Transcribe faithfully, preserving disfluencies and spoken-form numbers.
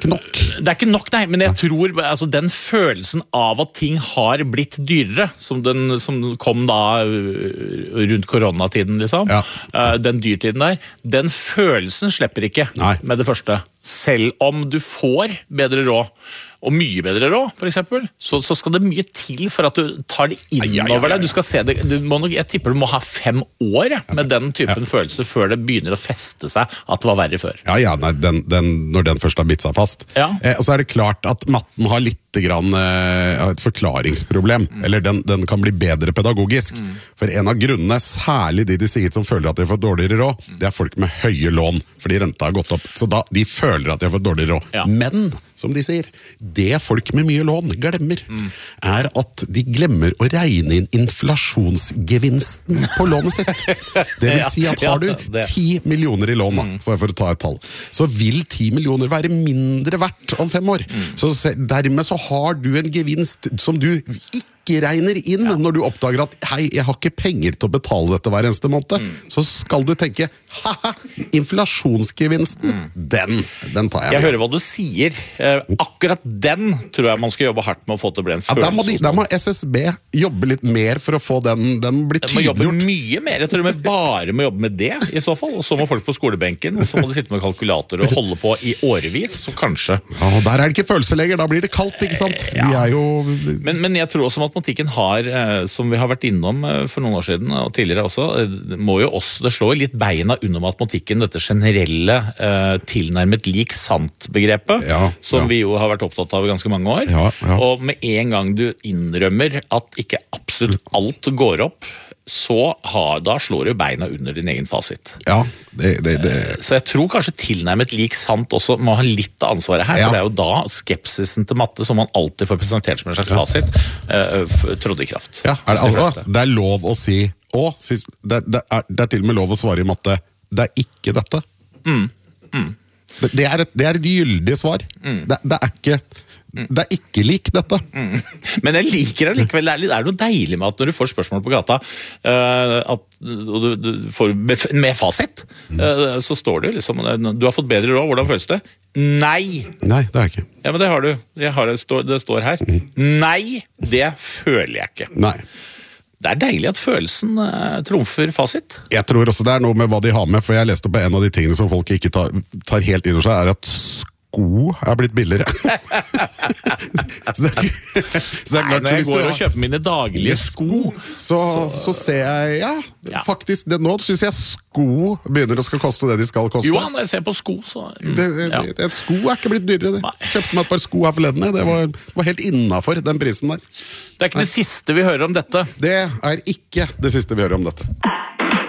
ikke nok. Det er ikke nok, nei, men jeg tror altså, den følelsen av at ting har blitt dyrere, som, den, som kom da rundt koronatiden, liksom, Ja. den dyrtiden der, den følelsen slipper ikke Nei. med det første. Selv om du får bedre råd, og mye bedre råd, for eksempel, så, så skal det mye til for at du tar det inn ja, ja, ja, over ja. deg. Du skal se det, du må nok, jeg tipper du må ha fem år ja, med den typen ja. følelse før det begynner å feste seg at det var verre før. Ja, ja, nei, den, den, når den først har bitt seg fast. Ja. Eh, og så er det klart at matten har litt grann, eh, et forklaringsproblem, mm. eller den, den kan bli bedre pedagogisk. Mm. For en av grunnene, særlig de de sier som føler at de har fått dårligere råd, mm. det er folk med høye lån, fordi renta har gått opp. Så da, de føler at de har fått dårligere råd. Ja. Men, som de sier, det folk med mye lån glemmer, mm. er at de glemmer å regne inn inflasjonsgevinsten på lånet sitt. Det vil si at har du ti millioner i lån, da, for, for å ta et tall, så vil ti millioner være mindre verdt om fem år. Mm. Så se, dermed så har du en gevinst som du ikke regner inn ja. Når du oppdager at hei, jeg har ikke penger til å betale dette hver eneste måned, mm. så skal du tenke haha, inflasjonsgevinsten, mm. den, den tar jeg. Jeg hører hva du sier. Eh, akkurat den tror jeg man skal jobbe hardt med å få til å bli en følelse. Ja, da, må de, da må S S B jobbe litt mer for å få den, den bli tydeliggjort. De må jobbe mye mer, jeg tror de bare må jobbe med det i så fall, og så må folk på skolebenken, så må de sitte med kalkulator og holde på i årevis, så kanskje. Ja, og der er det ikke følelseleger, da blir det kaldt, ikke sant? Ja. Vi er jo... Men, men jeg tror også matematikken har, som vi har vært innom for noen år siden, og tidligere også, må jo også, det slår litt beina under matematikken, dette generelle tilnærmet lik sant-begrepet, ja, som ja. Vi jo har vært opptatt av i ganske mange år. Ja, ja. Og med en gang du innrømmer at ikke absolutt alt går opp, så har, da slår du beina under din egen fasit. Ja, det, det, det. Så jeg tror kanskje tilnærmet lik sant også må ha litt av ansvaret her, ja. For det er jo da skepsisen til matte, som man alltid får presentert som en slags fasit, ja. uh, trådde i kraft. Ja, er det, altså, det er lov å si, å, det, det, er, det er til og med lov å svare i matte, det er ikke dette. Mm, mm. Det, det, er et, det er et gyldig svar. Mm. Det, det er ikke... Det er ikke lik dette. Mm. Men jeg liker det likevel. Det er, litt, det er noe deilig med at når du får spørsmål på gata, uh, at, og du, du får med, med fasit, mm. uh, så står det jo liksom, du har fått bedre råd, hvordan føles det? Nei! Nei, det er ikke. Ja, men det har du. Jeg har, det, står, det står her. Mm. Nei, det føler jeg ikke. Nei. Det er deilig at følelsen uh, trumfer fasit. Jeg tror også det er noe med hva de har med, for jeg leste på en av de tingene som folk ikke tar, tar helt inn over seg, er at sko er blitt billigere. så, det, så Nei, når jeg går og kjøper mine daglige sko, så, så ser jeg, ja, ja. faktisk, det, nå synes jeg sko begynner å skal koste det de skal koste. Jo, når jeg ser på sko, så... Mm, det, ja. det, det, sko er ikke blitt dyrere. Det. Kjøpte meg et par sko her forledende, det var, var helt innenfor den prisen der. Det er ikke Nei. Det siste vi hører om dette. Det er ikke det siste vi hører om dette.